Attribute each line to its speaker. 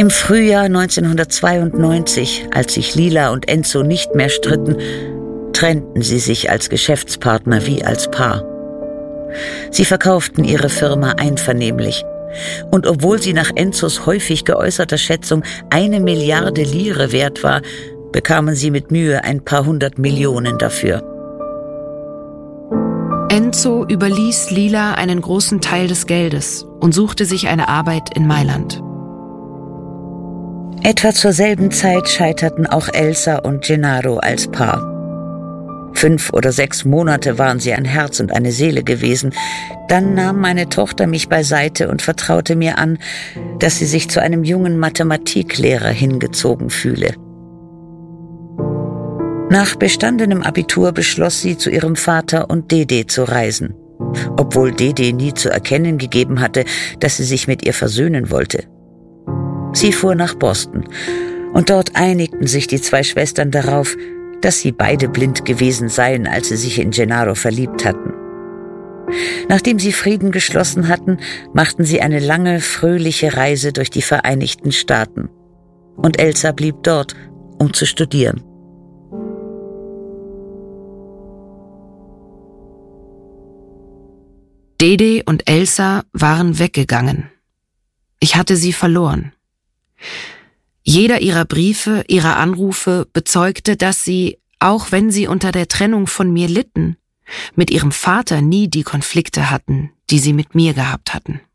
Speaker 1: Im Frühjahr 1992, als sich Lila und Enzo nicht mehr stritten, trennten sie sich als Geschäftspartner wie als Paar. Sie verkauften ihre Firma einvernehmlich. Und obwohl sie nach Enzos häufig geäußerter Schätzung 1 Milliarde Lire wert war, bekamen sie mit Mühe ein paar 100 Millionen dafür.
Speaker 2: Enzo überließ Lila einen großen Teil des Geldes und suchte sich eine Arbeit in Mailand.
Speaker 1: Etwa zur selben Zeit scheiterten auch Elsa und Gennaro als Paar. 5 oder 6 Monate waren sie ein Herz und eine Seele gewesen. Dann nahm meine Tochter mich beiseite und vertraute mir an, dass sie sich zu einem jungen Mathematiklehrer hingezogen fühle. Nach bestandenem Abitur beschloss sie, zu ihrem Vater und Dede zu reisen, obwohl Dede nie zu erkennen gegeben hatte, dass sie sich mit ihr versöhnen wollte. Sie fuhr nach Boston, und dort einigten sich die 2 Schwestern darauf, dass sie beide blind gewesen seien, als sie sich in Gennaro verliebt hatten. Nachdem sie Frieden geschlossen hatten, machten sie eine lange, fröhliche Reise durch die Vereinigten Staaten. Und Elsa blieb dort, um zu studieren.
Speaker 2: Dede und Elsa waren weggegangen. Ich hatte sie verloren. Jeder ihrer Briefe, ihrer Anrufe bezeugte, dass sie, auch wenn sie unter der Trennung von mir litten, mit ihrem Vater nie die Konflikte hatten, die sie mit mir gehabt hatten.